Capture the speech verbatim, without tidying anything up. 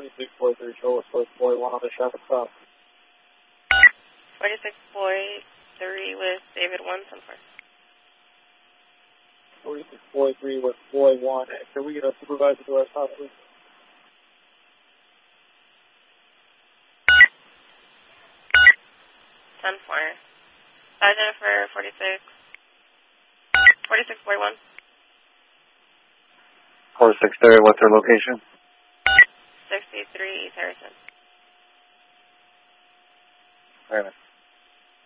forty-six forty-three, Charles forty-one on the traffic stop. forty-six forty-three with David one, ten four. forty-six forty-three with Floyd one. Can we get a supervisor to our stop, please? ten four. Five Jennifer, forty-six. forty-six forty-one. forty-six thirty, what's their location? sixty-three East Harrison. Very nice.